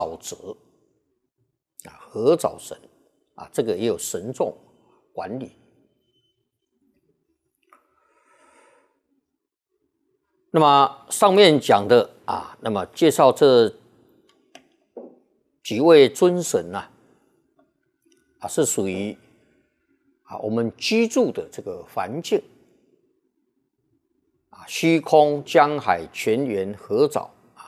泽啊，合沼神啊，这个也有神众管理。那么上面讲的啊，那么介绍这几位尊神啊，是属于我们居住的这个环境啊，虚空、江海、泉源、河沼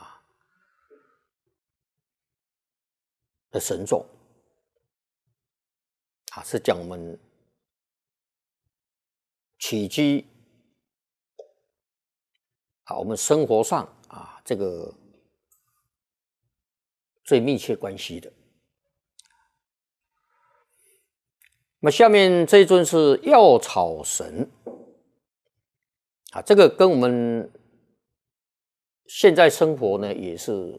的神众是讲我们起居我们生活上这个最密切关系的。那么下面这一尊是药草神这个跟我们现在生活呢也是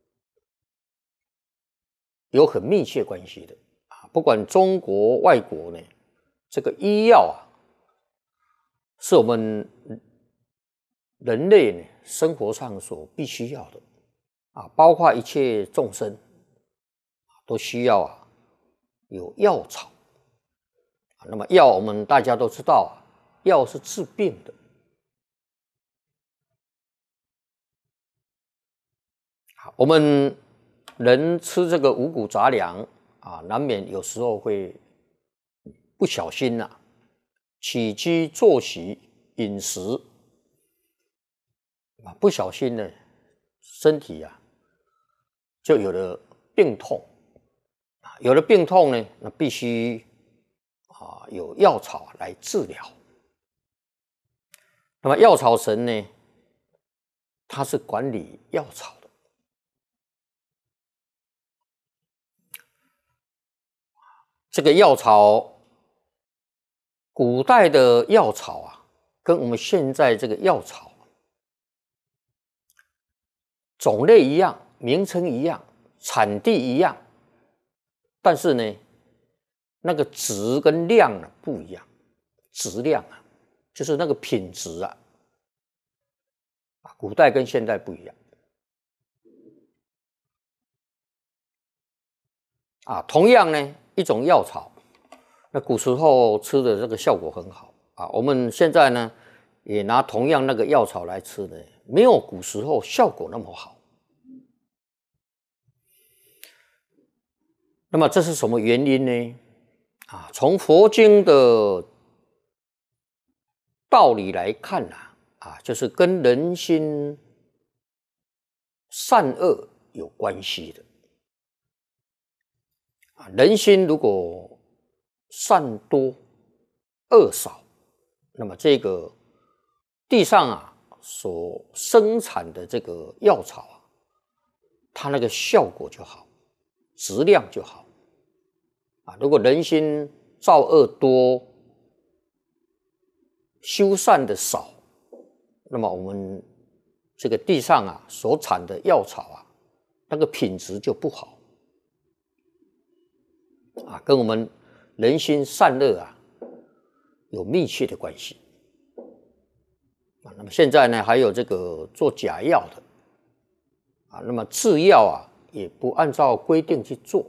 有很密切关系的不管中国外国呢，这个医药是我们人类呢生活上所必须要的包括一切众生都需要有药草那么药我们大家都知道药是治病的我们人吃这个五谷杂粮难免有时候会不小心起居作息饮食不小心呢身体就有了病痛有了病痛呢那必须有药草来治疗。那么药草神呢他是管理药草的这个药草古代的药草跟我们现在这个药草种类一样，名称一样，产地一样，但是呢，那个质跟量不一样。质量就是那个品质古代跟现代不一样。同样呢，一种药草，那古时候吃的这个效果很好我们现在呢也拿同样那个药草来吃呢，没有古时候效果那么好。那么这是什么原因呢？从佛经的道理来看就是跟人心善恶有关系的。人心如果善多恶少，那么这个地上所生产的这个药草它那个效果就好，质量就好如果人心造恶多，修善的少，那么我们这个地上所产的药草那个品质就不好跟我们人心善恶有密切的关系那么现在呢还有这个做假药的那么制药也不按照规定去做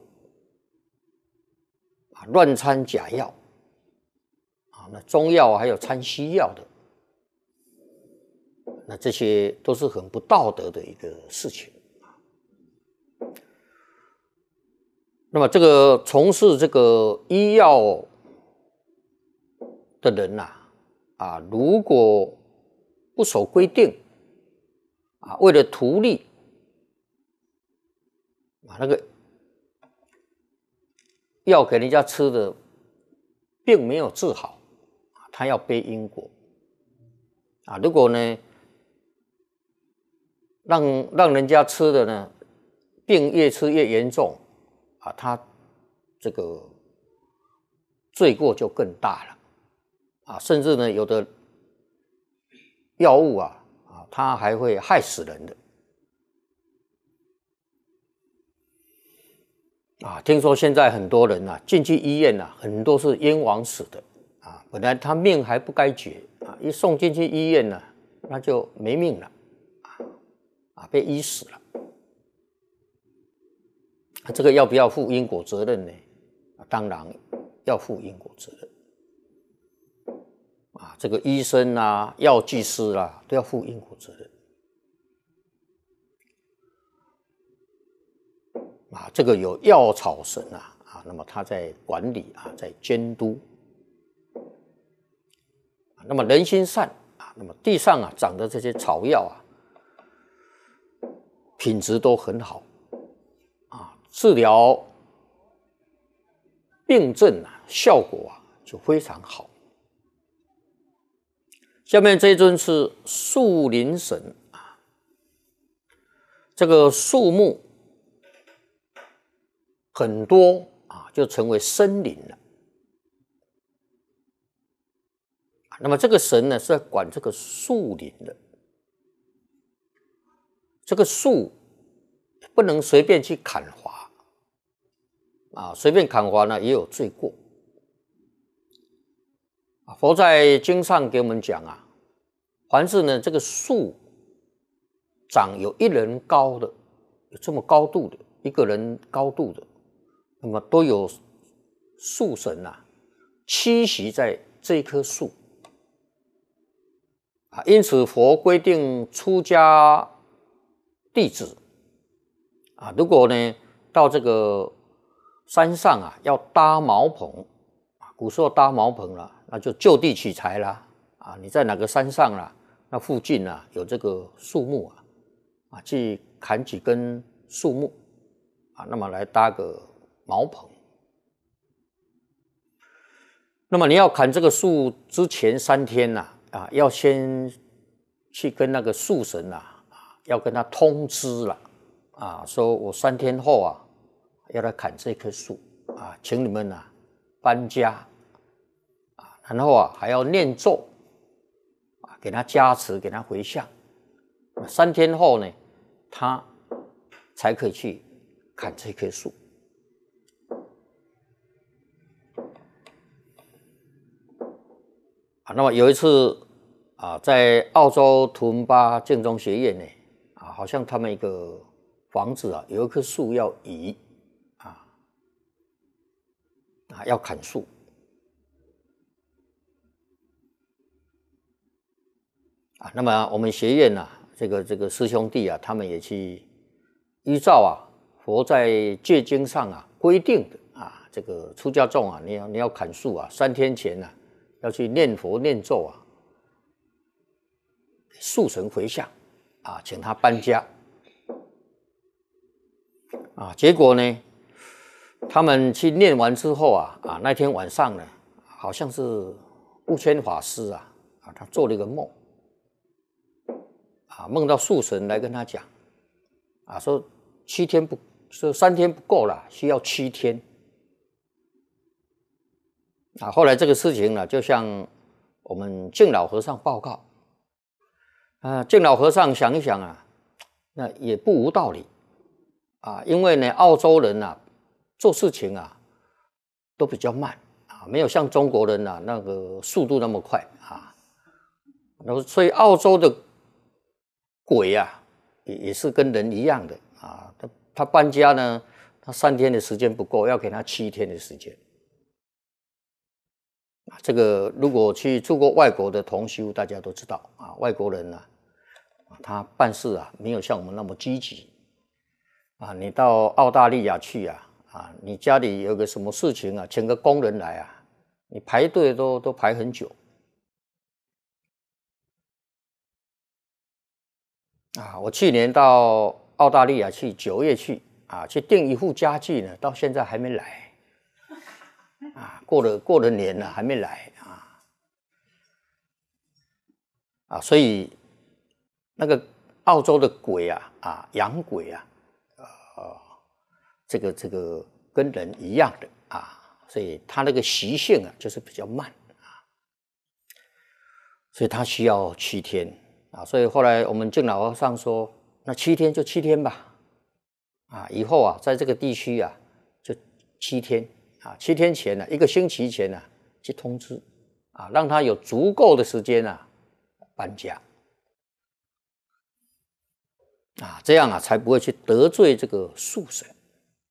乱掺假药那中药还有掺西药的，那这些都是很不道德的一个事情那么这个从事这个医药的人如果不守规定为了图利那个药给人家吃的并没有治好他要背因果如果呢让人家吃的呢病越吃越严重他这个罪过就更大了甚至呢有的药物它还会害死人的听说现在很多人进去医院很多是冤枉死的本来他命还不该绝一送进去医院那就没命了被医死了这个要不要负因果责任呢？当然要负因果责任。这个医生啊、药剂师啊，都要负因果责任。这个有药草神那么他在管理在监督。那么人心善那么地上长的这些草药品质都很好治疗病症效果就非常好。下面这一尊是树林神这个树木很多就成为森林了。那么这个神呢是在管这个树林的，这个树不能随便去砍伐随便砍伐呢也有罪过。佛在经上给我们讲凡是呢这个树长有一人高的，有这么高度的一个人高度的，那么都有树神栖息在这一棵树因此佛规定出家弟子如果呢到这个山上要搭茅棚古时候搭茅棚那就就地取材啦你在哪个山上那附近有这个树木去砍几根树木那么来搭个茅棚。那么你要砍这个树之前3天要先去跟那个树神要跟他通知了说我3天后要来砍这棵树请你们搬家然后还要念咒给他加持，给他回向。3天后呢，他才可以去砍这棵树。那么有一次在澳洲图文巴建中学院呢好像他们一个房子有一棵树要移要砍树。那么我们学院这个师兄弟他们也去依照佛在戒经上规定的这个出家众你要砍树3天前要去念佛念咒树神回向请他搬家结果呢他们去念完之后那天晚上呢好像是悟谦法师他做了一个梦梦到树神来跟他讲说说3天不够了，需要7天后来这个事情就向我们净老和尚报告净老和尚想一想那也不无道理因为呢澳洲人做事情都比较慢没有像中国人那个速度那么快然后所以澳洲的鬼也是跟人一样的他搬家呢他3天的时间不够，要给他7天的时间这个如果去住过外国的同修大家都知道外国人他办事没有像我们那么积极你到澳大利亚去你家里有个什么事情请个工人来你排队都排很久我去年到澳大利亚去9月去去订一户家具呢，到现在还没来过了年了还没来所以那个澳洲的鬼洋鬼这个跟人一样的所以他那个习性就是比较慢所以他需要7天所以后来我们净老和尚说，那7天就7天吧以后在这个地区就7天7天前1个星期前去通知让他有足够的时间搬家这样才不会去得罪这个树神